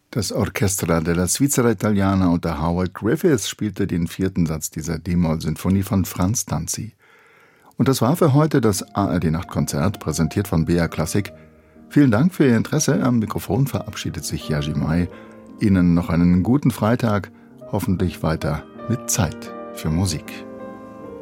Das Orchestra della Svizzera Italiana unter Howard Griffiths spielte den 4. Satz dieser D-Moll-Sinfonie von Franz Tanzi. Und das war für heute das ARD-Nachtkonzert, präsentiert von BR Classic. Vielen Dank für Ihr Interesse. Am Mikrofon verabschiedet sich Jerzy May. Ihnen noch einen guten Freitag, hoffentlich weiter mit Zeit für Musik.